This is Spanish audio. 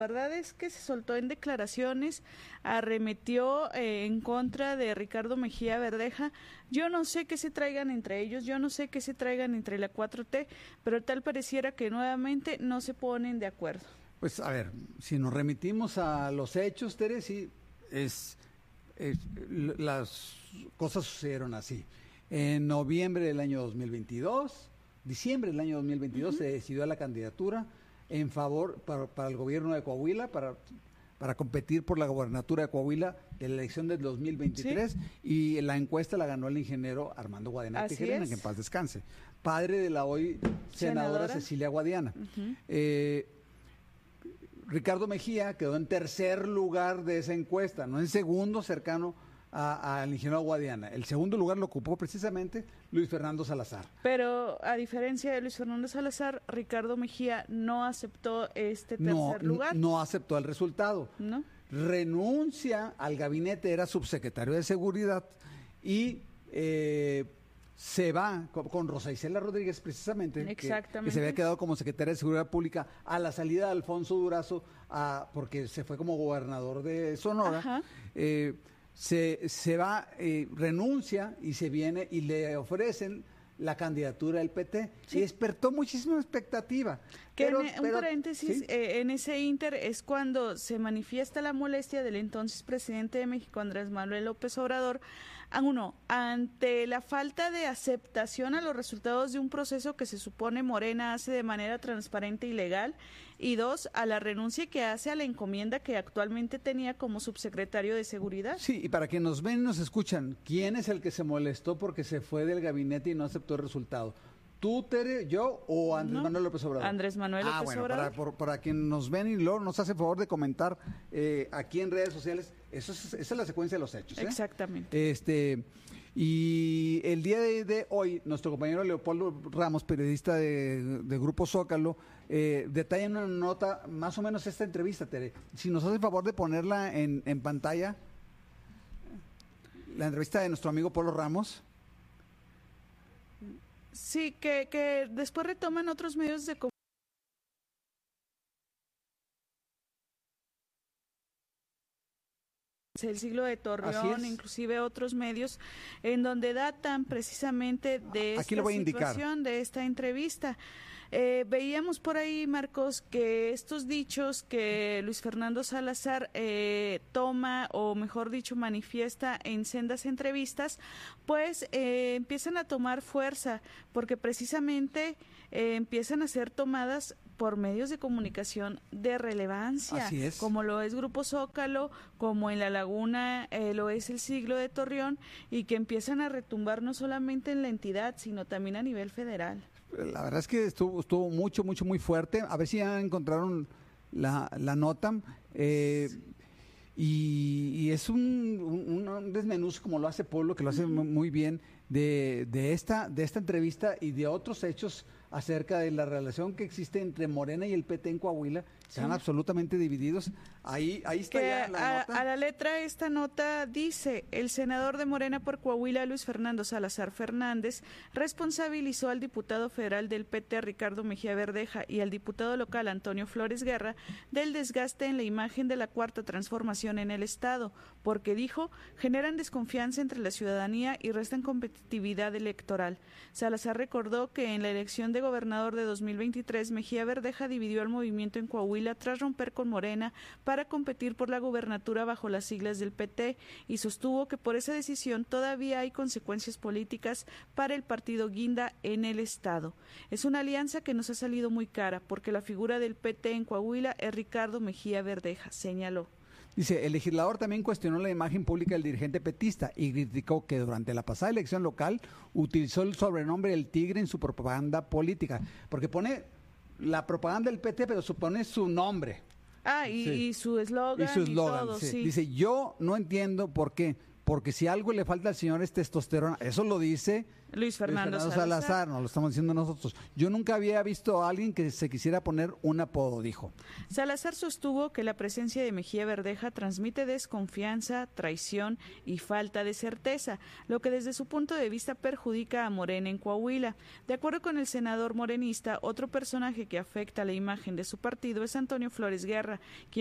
La verdad es que se soltó en declaraciones, arremetió en contra de Ricardo Mejía Verdeja. Yo no sé qué se traigan entre ellos, yo no sé qué se traigan entre la 4T, pero tal pareciera que nuevamente no se ponen de acuerdo. Pues a ver, si nos remitimos a los hechos, Tere, sí, las cosas sucedieron así. En noviembre del año 2022, diciembre del año 2022, se decidió la candidatura en favor para el gobierno de Coahuila, para competir por la gobernatura de Coahuila de la elección del 2023, y la encuesta la ganó el ingeniero Armando Guadiana Tijerina, que en paz descanse, padre de la hoy senadora Cecilia Guadiana. Ricardo Mejía quedó en tercer lugar de esa encuesta, no en segundo, cercano al ingeniero Guadiana. El segundo lugar lo ocupó precisamente Luis Fernando Salazar. Pero a diferencia de Luis Fernando Salazar, Ricardo Mejía no aceptó este tercer lugar. No aceptó el resultado. ¿No? Renuncia al gabinete, era subsecretario de Seguridad, y se va con Rosa Isela Rodríguez, precisamente, que se había quedado como secretaria de Seguridad Pública a la salida de Alfonso Durazo, porque se fue como gobernador de Sonora. Se va, renuncia y se viene y le ofrecen la candidatura del PT, y despertó muchísima expectativa. Un paréntesis, ¿sí? En ese ínter es cuando se manifiesta la molestia del entonces presidente de México, Andrés Manuel López Obrador, ante la falta de aceptación a los resultados de un proceso que se supone Morena hace de manera transparente y legal, y dos, a la renuncia que hace a la encomienda que actualmente tenía como subsecretario de Seguridad. Sí, y para quienes nos ven y nos escuchan, ¿quién es el que se molestó porque se fue del gabinete y no aceptó el resultado? ¿Tú, Tere, yo o Andrés Manuel López Obrador? Andrés Manuel López Obrador. Para quien nos ven y luego nos hace favor de comentar aquí en redes sociales, esa es la secuencia de los hechos. Exactamente. Y el día de hoy, nuestro compañero Leopoldo Ramos, periodista de Grupo Zócalo, detalla en una nota más o menos esta entrevista, Tere. Si nos hace favor de ponerla en pantalla, la entrevista de nuestro amigo Polo Ramos. Sí, que después retoman otros medios de comunicación. El Siglo de Torreón, inclusive otros medios, en donde datan precisamente de esta situación, de esta entrevista. Veíamos por ahí, Marcos, que estos dichos que Luis Fernando Salazar toma, o mejor dicho, manifiesta en sendas entrevistas, pues empiezan a tomar fuerza, porque precisamente empiezan a ser tomadas por medios de comunicación de relevancia, como lo es Grupo Zócalo, como en La Laguna lo es el Siglo de Torreón, y que empiezan a retumbar no solamente en la entidad, sino también a nivel federal. La verdad es que estuvo muy fuerte. A ver si ya encontraron la nota. Y es un desmenuz, como lo hace Polo, que lo hace muy bien, de esta entrevista y de otros hechos acerca de la relación que existe entre Morena y el PT en Coahuila. Están absolutamente divididos. Ahí está ya la nota. A la letra esta nota dice: el senador de Morena por Coahuila, Luis Fernando Salazar Fernández, responsabilizó al diputado federal del PT, Ricardo Mejía Verdeja, y al diputado local, Antonio Flores Guerra, del desgaste en la imagen de la Cuarta Transformación en el Estado, porque, dijo, generan desconfianza entre la ciudadanía y restan competitividad electoral. Salazar recordó que en la elección de gobernador de 2023, Mejía Verdeja dividió al movimiento en Coahuila tras romper con Morena para competir por la gubernatura bajo las siglas del PT, y sostuvo que por esa decisión todavía hay consecuencias políticas para el partido guinda en el Estado. Es una alianza que nos ha salido muy cara, porque la figura del PT en Coahuila es Ricardo Mejía Verdeja, señaló. Dice, el legislador también cuestionó la imagen pública del dirigente petista y criticó que durante la pasada elección local utilizó el sobrenombre del Tigre en su propaganda política, porque pone la propaganda del PT, pero supone su nombre. Y su eslogan y todo, sí. Dice, yo no entiendo por qué porque si algo le falta al señor es testosterona. Eso lo dice Luis Fernando Salazar, no lo estamos diciendo nosotros. Yo nunca había visto a alguien que se quisiera poner un apodo, dijo. Salazar sostuvo que la presencia de Mejía Verdeja transmite desconfianza, traición y falta de certeza, lo que desde su punto de vista perjudica a Morena en Coahuila. De acuerdo con el senador morenista, otro personaje que afecta la imagen de su partido es Antonio Flores Guerra, quien